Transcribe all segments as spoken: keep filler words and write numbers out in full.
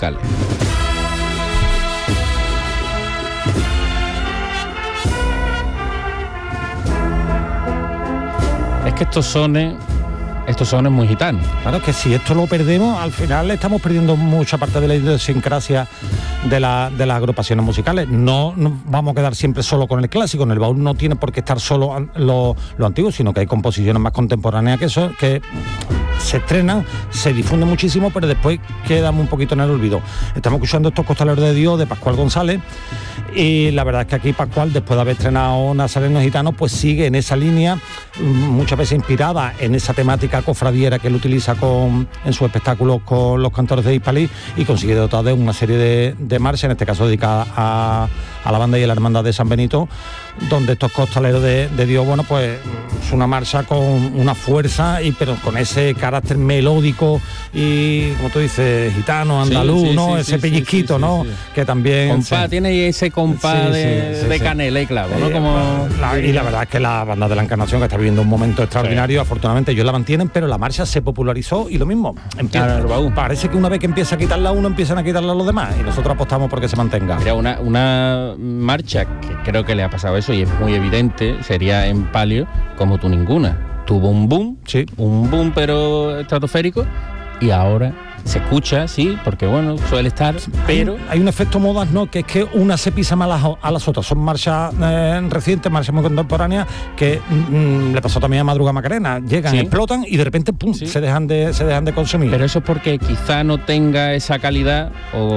musicales. Es que estos sones, estos sones muy gitanos. Claro, que si esto lo perdemos, al final estamos perdiendo mucha parte de la idiosincrasia de, la, de las agrupaciones musicales. No nos vamos a quedar siempre solo con el clásico. En el baúl no tiene por qué estar solo an, lo, lo antiguo, sino que hay composiciones más contemporáneas que eso, que se estrenan, se difunden muchísimo, pero después quedan un poquito en el olvido. Estamos escuchando estos Costaleros de Dios de Pascual González, y la verdad es que aquí Pascual, después de haber estrenado Nazareno Gitano, pues sigue en esa línea, muchas veces inspirada en esa temática cofradiera que él utiliza con, en sus espectáculos con los cantores de Hispalí, y consigue dotar de una serie de, de marchas, en este caso dedicada a, a la banda y a la hermandad de San Benito, donde estos Costaleros de, de Dios, bueno, pues es una marcha con una fuerza, y pero con ese carácter melódico y, como tú dices, gitano, andaluz, sí, sí, ¿no? Sí, ese sí, pellizquito, sí, sí, ¿no? Sí, sí. Que también... Compás, sí. Tiene ese compás sí, sí, de, sí, de sí. canela y clavo, ¿no? Eh, Como... la, y la verdad es que la banda de la Encarnación, que está viviendo un momento extraordinario, sí. afortunadamente ellos la mantienen, pero la marcha se popularizó, y lo mismo, empieza, claro, parece que una vez que empieza a quitarla uno, empiezan a quitarla los demás, y nosotros apostamos porque se mantenga. Mira, una, una marcha que creo que le ha pasado eso, y es muy evidente, sería en palio, como tú ninguna. Tuvo un boom, sí. un boom pero estratosférico, y ahora se escucha, sí, porque bueno, suele estar, pero... Hay, hay un efecto modas, ¿no? Que es que una se pisa más a las, a las otras. Son marchas eh, recientes, marchas muy contemporáneas, que mm, le pasó también a Madruga Macarena. Llegan, sí. explotan y de repente, pum, sí. se dejan de se dejan de consumir. Pero eso es porque quizá no tenga esa calidad,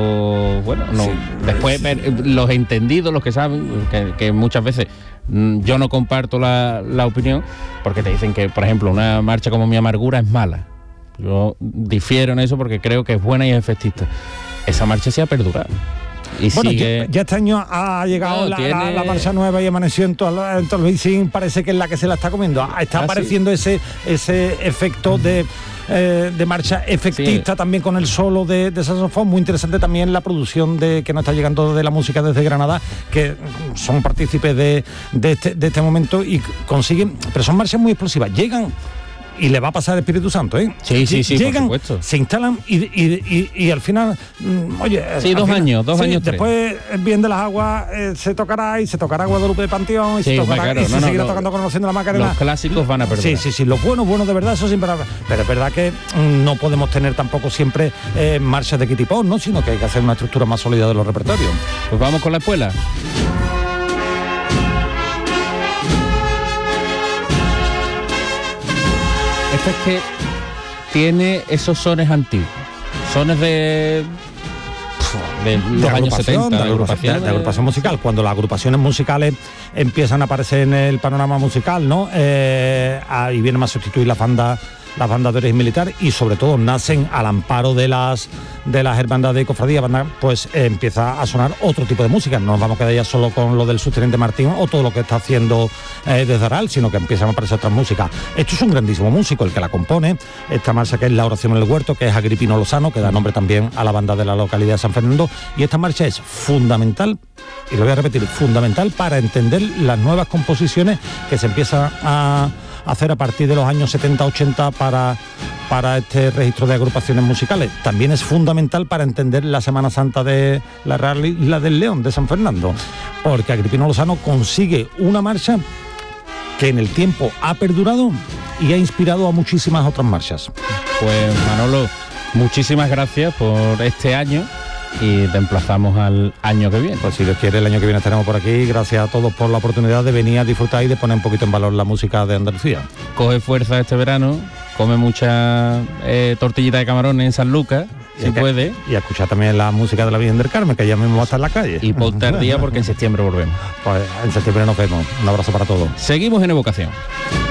o bueno, no. Sí. Después sí. los entendidos, los que saben, que, que muchas veces yo no comparto la, la opinión, porque te dicen que, por ejemplo, una marcha como Mi Amargura es mala. Yo difiero en eso porque creo que es buena y es efectista. Esa marcha se ha perdurado. Y bueno, sigue... ya, ya este año ha llegado no, la, tiene... la, la marcha nueva y amaneció en todo el Vicín, parece que es la que se la está comiendo. Está ¿Ah, apareciendo sí? ese, ese efecto de... Eh, de marcha efectista, sí. también con el solo de, de saxofón. Muy interesante también la producción de que nos está llegando de la música desde Granada, que son partícipes de, de, este, de este momento, y consiguen, pero son marchas muy explosivas, llegan y le va a pasar el Espíritu Santo, ¿eh? Sí, sí, sí, llegan, por supuesto. Se instalan y, y, y, y al final, mmm, oye... Sí, dos final, años, dos sí, años, después, tres. Bien de las aguas, eh, se tocará y se tocará Guadalupe de Panteón y sí, se tocará claro, y no, se no, seguirá no, tocando Conociendo la Macarena. Los clásicos van a perder. Sí, sí, sí, los buenos, buenos de verdad, eso siempre... Pero es verdad que mmm, no podemos tener tampoco siempre eh, marchas de kitipón, ¿no? Sino que hay que hacer una estructura más sólida de los repertorios. Pues vamos con la espuela. Esto es que tiene esos sones antiguos, sones de, de los de años setenta, de agrupación, de, de, de agrupación musical, cuando las agrupaciones musicales empiezan a aparecer en el panorama musical, ¿no? Eh, ahí vienen a sustituir las bandas las bandas de origen militar, y sobre todo nacen al amparo de las de las hermandades de cofradía, pues eh, empieza a sonar otro tipo de música. No nos vamos a quedar ya solo con lo del subteniente Martín o todo lo que está haciendo eh, desde Aral, sino que empiezan a aparecer otras músicas. Esto es un grandísimo músico el que la compone, esta marcha que es La Oración en el Huerto, que es Agripino Lozano, que da nombre también a la banda de la localidad de San Fernando, y esta marcha es fundamental, y lo voy a repetir, fundamental para entender las nuevas composiciones que se empiezan a hacer a partir de los años setenta ochenta para, para este registro de agrupaciones musicales. También es fundamental para entender la Semana Santa de la Real Isla del León, de San Fernando, porque Agripino Lozano consigue una marcha que en el tiempo ha perdurado y ha inspirado a muchísimas otras marchas. Pues Manolo, muchísimas gracias por este año, y te emplazamos al año que viene. Pues si Dios quiere, el año que viene estaremos por aquí. Gracias a todos por la oportunidad de venir a disfrutar y de poner un poquito en valor la música de Andalucía. Coge fuerza este verano, come mucha eh, tortillita de camarones en San Lucas, si que, puede. Y a escuchar también la música de la Virgen del Carmen, que ya mismo va a estar en la calle. Y ponte al día porque en septiembre volvemos. Pues en septiembre nos vemos. Un abrazo para todos. Seguimos en Evocación.